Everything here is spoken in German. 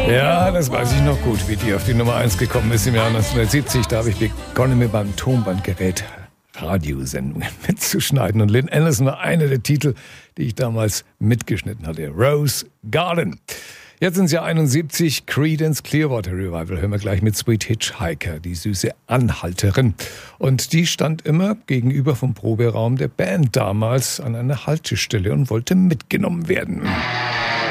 Ja, das weiß ich noch gut, wie die auf die Nummer 1 gekommen ist im Jahr 1970. Da habe ich begonnen, mir beim Tonbandgerät Radiosendungen mitzuschneiden. Und Lynn Anderson war einer der Titel, die ich damals mitgeschnitten hatte. Rose Garden. Jetzt sind es ja 71, Creedence Clearwater Revival. Hören wir gleich mit Sweet Hitchhiker, die süße Anhalterin. Und die stand immer gegenüber vom Proberaum der Band damals an einer Haltestelle und wollte mitgenommen werden.